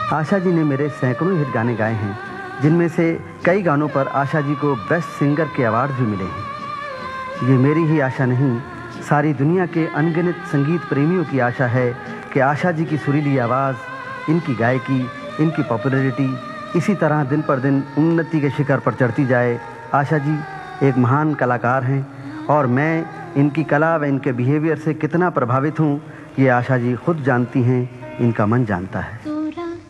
आशा जी ने मेरे सैकड़ों हिट गाने गाए हैं, जिनमें से कई गानों पर आशा जी को बेस्ट सिंगर के अवार्ड भी मिले हैं। ये मेरी ही आशा नहीं, सारी दुनिया के अनगिनत संगीत प्रेमियों की आशा है कि आशा जी की सुरीली आवाज़, इनकी गायकी, इनकी पॉपुलैरिटी इसी तरह दिन पर दिन उन्नति के शिखर पर चढ़ती जाए। आशा जी एक महान कलाकार हैं और मैं इनकी कला व इनके बिहेवियर से कितना प्रभावित हूँ, ये आशा जी खुद जानती हैं, इनका मन जानता है।